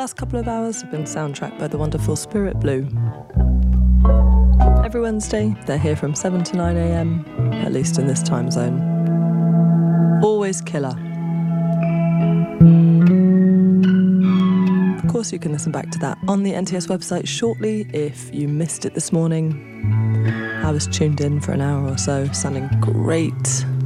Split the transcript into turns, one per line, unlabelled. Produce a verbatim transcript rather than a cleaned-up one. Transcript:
last couple of hours have been soundtracked by the wonderful Spirit Blue. Every Wednesday, they're here from seven to nine a.m, at least in this time zone. Always killer. Of course, you can listen back to that on the N T S website shortly if you missed it this morning. I was tuned in for an hour or so, sounding great.